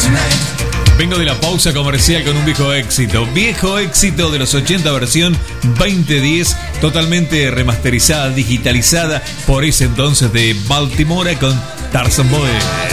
Vengo de la pausa comercial con un viejo éxito de los 80, versión 2010, totalmente remasterizada, digitalizada por ese entonces de Baltimore con Tarzan Boy.